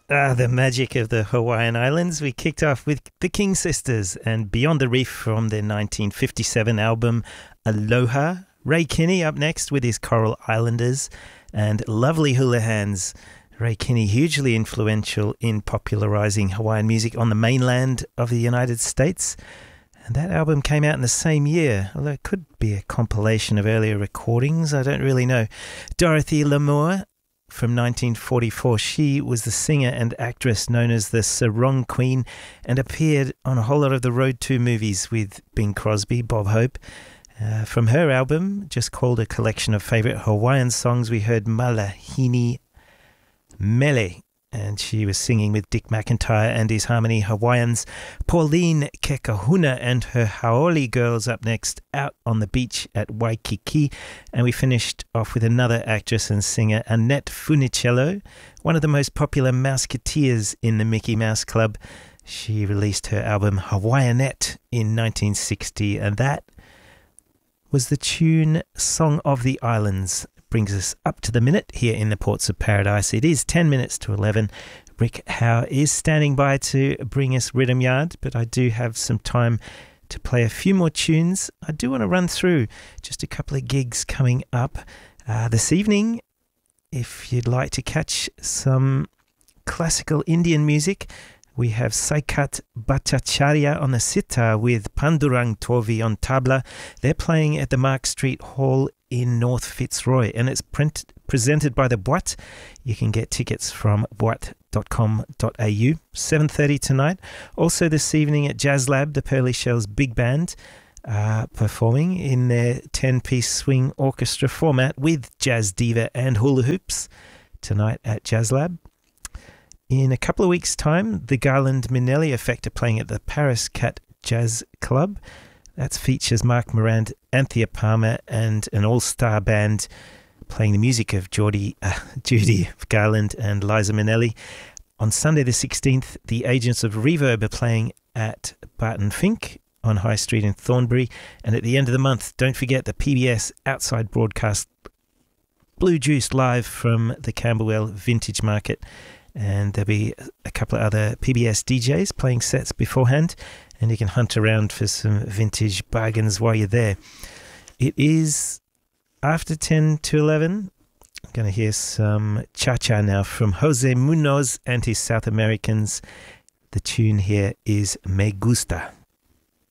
The magic of the Hawaiian Islands. We kicked off with the King Sisters and Beyond the Reef from their 1957 album Aloha. Ray Kinney up next with his Coral Islanders and Lovely Hula Hands. Ray Kinney, hugely influential in popularizing Hawaiian music on the mainland of the United States. And that album came out in the same year, although it could be a compilation of earlier recordings. I don't really know. Dorothy Lamour from 1944. She was the singer and actress known as the Sarong Queen and appeared on a whole lot of the Road 2 movies with Bing Crosby, Bob Hope. From her album, just called A Collection of Favourite Hawaiian Songs, we heard Malahini Mele, and she was singing with Dick McIntyre and his Harmony Hawaiians. Pauline Kekahuna and her Haoli Girls up next, Out on the Beach at Waikiki. And we finished off with another actress and singer, Annette Funicello, one of the most popular Mouseketeers in the Mickey Mouse Club. She released her album Hawaiianette in 1960, and that was the tune Song of the Islands. Brings us up to the minute here in the Ports of Paradise. It is 10 minutes to 11. Rick Howe is standing by to bring us Rhythm Yard, but I do have some time to play a few more tunes. I do want to run through just a couple of gigs coming up this evening. If you'd like to catch some classical Indian music, we have Saikat Bhattacharya on the sitar with Pandurang Tovi on tabla. They're playing at the Mark Street Hall in North Fitzroy, and it's presented by the Boîte. You can get tickets from boite.com.au. 7:30 tonight. Also this evening at Jazz Lab, the Pearly Shells Big Band performing in their 10-piece swing orchestra format with jazz diva and hula hoops tonight at Jazz Lab. In a couple of weeks' time, the Garland Minelli Effect are playing at the Paris Cat Jazz Club. That features Mark Morand, Anthea Palmer, and an all-star band playing the music of Judy Garland and Liza Minnelli. On Sunday the 16th, the Agents of Reverb are playing at Barton Fink on High Street in Thornbury. And at the end of the month, don't forget the PBS Outside Broadcast Blue Juice live from the Camberwell Vintage Market. And there'll be a couple of other PBS DJs playing sets beforehand, and you can hunt around for some vintage bargains while you're there. It is after 10 to 11. I'm going to hear some cha-cha now from Jose Munoz and his South Americans. The tune here is Me Gusta.